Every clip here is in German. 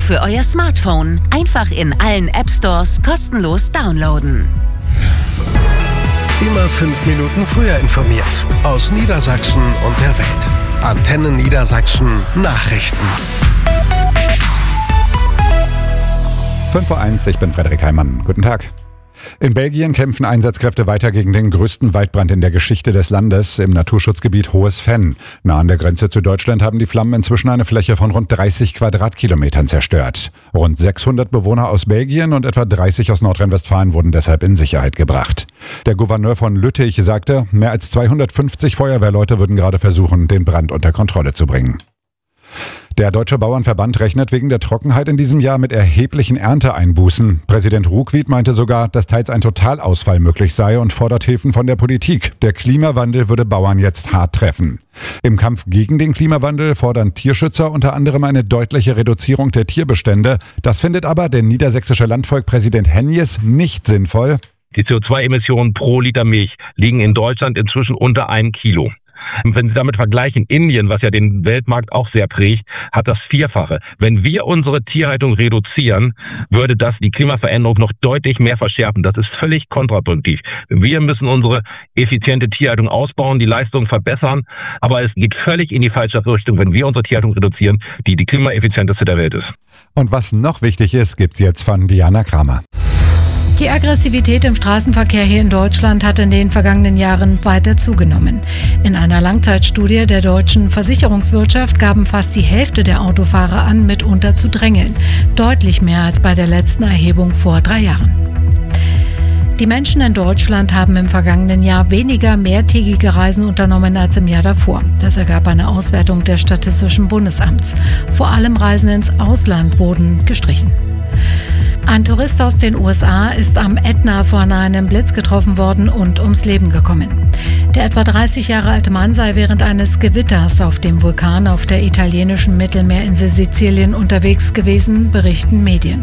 für euer Smartphone. Einfach in allen App-Stores kostenlos downloaden. Immer 5 Minuten früher informiert. Aus Niedersachsen und der Welt. Antenne Niedersachsen Nachrichten. 5:01 Uhr, ich bin Frederik Heimann. Guten Tag. In Belgien kämpfen Einsatzkräfte weiter gegen den größten Waldbrand in der Geschichte des Landes im Naturschutzgebiet Hohes Venn. Nah an der Grenze zu Deutschland haben die Flammen inzwischen eine Fläche von rund 30 Quadratkilometern zerstört. Rund 600 Bewohner aus Belgien und etwa 30 aus Nordrhein-Westfalen wurden deshalb in Sicherheit gebracht. Der Gouverneur von Lüttich sagte, mehr als 250 Feuerwehrleute würden gerade versuchen, den Brand unter Kontrolle zu bringen. Der Deutsche Bauernverband rechnet wegen der Trockenheit in diesem Jahr mit erheblichen Ernteeinbußen. Präsident Ruckwied meinte sogar, dass teils ein Totalausfall möglich sei und fordert Hilfen von der Politik. Der Klimawandel würde Bauern jetzt hart treffen. Im Kampf gegen den Klimawandel fordern Tierschützer unter anderem eine deutliche Reduzierung der Tierbestände. Das findet aber der niedersächsische Landvolkpräsident Hennies nicht sinnvoll. Die CO2-Emissionen pro Liter Milch liegen in Deutschland inzwischen unter 1 Kilo. Wenn Sie damit vergleichen, Indien, was ja den Weltmarkt auch sehr prägt, hat das Vierfache. Wenn wir unsere Tierhaltung reduzieren, würde das die Klimaveränderung noch deutlich mehr verschärfen. Das ist völlig kontraproduktiv. Wir müssen unsere effiziente Tierhaltung ausbauen, die Leistung verbessern, aber es geht völlig in die falsche Richtung, wenn wir unsere Tierhaltung reduzieren, die klimaeffizienteste der Welt ist. Und was noch wichtig ist, gibt's jetzt von Diana Kramer. Die Aggressivität im Straßenverkehr hier in Deutschland hat in den vergangenen Jahren weiter zugenommen. In einer Langzeitstudie der deutschen Versicherungswirtschaft gaben fast die Hälfte der Autofahrer an, mitunter zu drängeln. Deutlich mehr als bei der letzten Erhebung vor 3 Jahren. Die Menschen in Deutschland haben im vergangenen Jahr weniger mehrtägige Reisen unternommen als im Jahr davor. Das ergab eine Auswertung des Statistischen Bundesamts. Vor allem Reisen ins Ausland wurden gestrichen. Ein Tourist aus den USA ist am Ätna von einem Blitz getroffen worden und ums Leben gekommen. Der etwa 30 Jahre alte Mann sei während eines Gewitters auf dem Vulkan auf der italienischen Mittelmeerinsel Sizilien unterwegs gewesen, berichten Medien.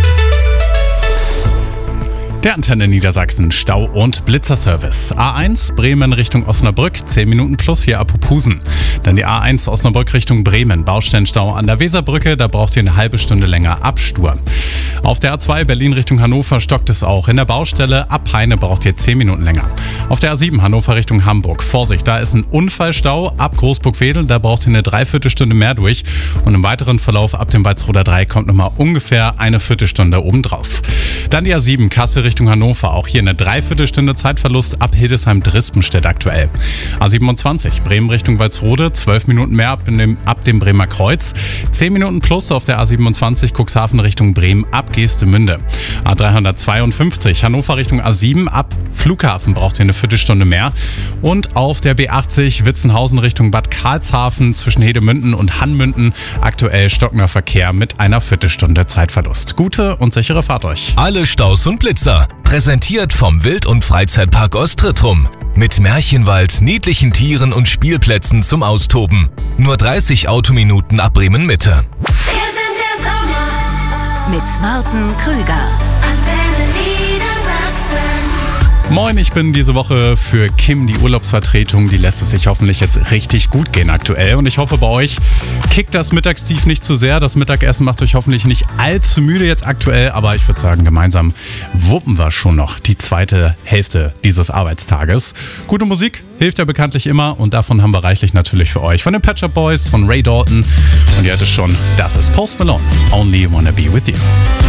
Der Antenne Niedersachsen Stau- und Blitzerservice. A1 Bremen Richtung Osnabrück, 10 Minuten plus hier ab Pusen. Dann die A1 Osnabrück Richtung Bremen, Baustellenstau an der Weserbrücke, da braucht ihr eine halbe Stunde länger ab Stur. Auf der A2 Berlin Richtung Hannover stockt es auch. In der Baustelle ab Peine braucht ihr 10 Minuten länger. Auf der A7 Hannover Richtung Hamburg, Vorsicht, da ist ein Unfallstau ab Großburg-Wedel, da braucht ihr eine Dreiviertelstunde mehr durch. Und im weiteren Verlauf ab dem Walsroder 3 kommt nochmal ungefähr eine Viertelstunde obendrauf. Dann die A7 Kassel Richtung Hannover, auch hier eine Dreiviertelstunde Zeitverlust ab Hildesheim-Drispenstedt aktuell. A27 Bremen Richtung Walsrode, 12 Minuten mehr ab dem Bremer Kreuz. 10 Minuten plus auf der A27 Cuxhaven Richtung Bremen ab Geestemünde. A352 Hannover Richtung A7 ab Flughafen braucht ihr eine Viertelstunde mehr. Und auf der B80 Witzenhausen Richtung Bad Karlshafen zwischen Hedemünden und Hannmünden aktuell stockender Verkehr mit einer Viertelstunde Zeitverlust. Gute und sichere Fahrt euch. Alle Staus und Blitzer. Präsentiert vom Wild- und Freizeitpark Ostrittrum. Mit Märchenwald, niedlichen Tieren und Spielplätzen zum Austoben. Nur 30 Autominuten ab Bremen Mitte. Wir sind der Sommer mit Martin Krüger. Antenne Niedersachsen. Moin, ich bin diese Woche für Kim, die Urlaubsvertretung. Die lässt es sich hoffentlich jetzt richtig gut gehen aktuell. Und ich hoffe, bei euch kickt das Mittagstief nicht zu sehr. Das Mittagessen macht euch hoffentlich nicht allzu müde jetzt aktuell. Aber ich würde sagen, gemeinsam wuppen wir schon noch die zweite Hälfte dieses Arbeitstages. Gute Musik hilft ja bekanntlich immer. Und davon haben wir reichlich natürlich für euch. Von den Pet Shop Boys, von Ray Dalton. Und ihr hört es schon, das ist Post Malone. Only Wanna Be With You.